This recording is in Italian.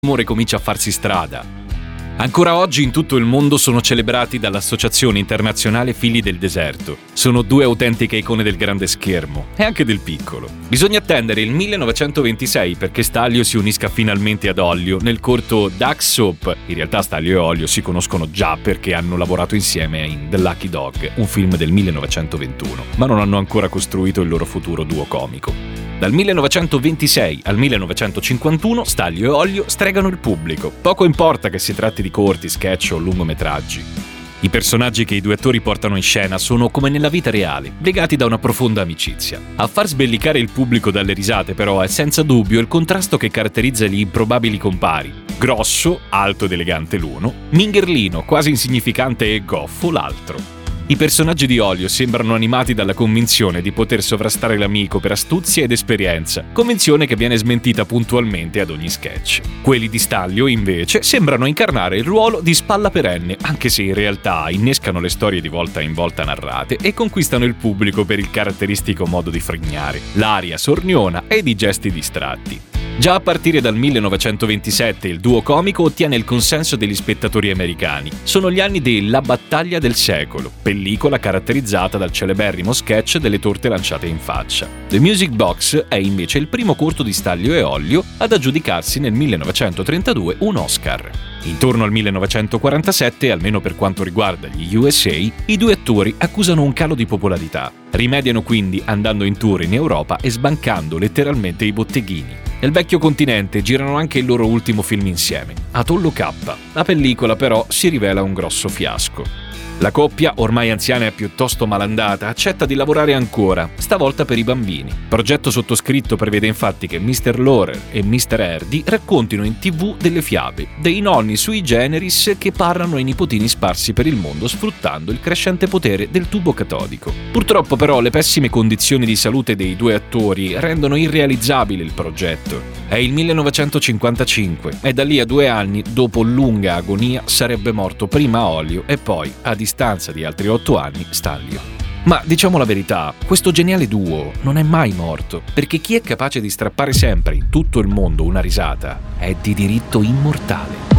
l'amore comincia a farsi strada. Ancora oggi in tutto il mondo sono celebrati dall'Associazione Internazionale Figli del Deserto. Sono due autentiche icone del grande schermo e anche del piccolo. Bisogna attendere il 1926 perché Stanlio si unisca finalmente ad Ollio nel corto Duck Soup. In realtà Stanlio e Ollio si conoscono già perché hanno lavorato insieme in The Lucky Dog, un film del 1921, ma non hanno ancora costruito il loro futuro duo comico. Dal 1926 al 1951 Stanlio e Ollio stregano il pubblico. Poco importa che si tratti di corti, sketch o lungometraggi. I personaggi che i due attori portano in scena sono come nella vita reale, legati da una profonda amicizia. A far sbellicare il pubblico dalle risate però è senza dubbio il contrasto che caratterizza gli improbabili compari. Grosso, alto ed elegante l'uno, mingherlino, quasi insignificante e goffo l'altro. I personaggi di Ollio sembrano animati dalla convinzione di poter sovrastare l'amico per astuzia ed esperienza, convinzione che viene smentita puntualmente ad ogni sketch. Quelli di Stanlio, invece, sembrano incarnare il ruolo di spalla perenne, anche se in realtà innescano le storie di volta in volta narrate e conquistano il pubblico per il caratteristico modo di frignare, l'aria sorniona ed i gesti distratti. Già a partire dal 1927 il duo comico ottiene il consenso degli spettatori americani. Sono gli anni di La battaglia del secolo, pellicola caratterizzata dal celeberrimo sketch delle torte lanciate in faccia. The Music Box è invece il primo corto di Stanlio e Ollio ad aggiudicarsi nel 1932 un Oscar. Intorno al 1947, almeno per quanto riguarda gli USA, i due attori accusano un calo di popolarità. Rimediano quindi andando in tour in Europa e sbancando letteralmente i botteghini. Nel vecchio continente girano anche il loro ultimo film insieme, Atollo K. La pellicola però si rivela un grosso fiasco. La coppia, ormai anziana e piuttosto malandata, accetta di lavorare ancora, stavolta per i bambini. Il progetto sottoscritto prevede infatti che Mr. Laurer e Mr. Hardy raccontino in TV delle fiabe, dei nonni sui generis che parlano ai nipotini sparsi per il mondo sfruttando il crescente potere del tubo catodico. Purtroppo però le pessime condizioni di salute dei due attori rendono irrealizzabile il progetto. È il 1955 e da lì a 2 anni, dopo lunga agonia, sarebbe morto prima Ollio e poi, a distanza di altri 8 anni, Stanlio. Ma diciamo la verità, questo geniale duo non è mai morto, perché chi è capace di strappare sempre in tutto il mondo una risata è di diritto immortale.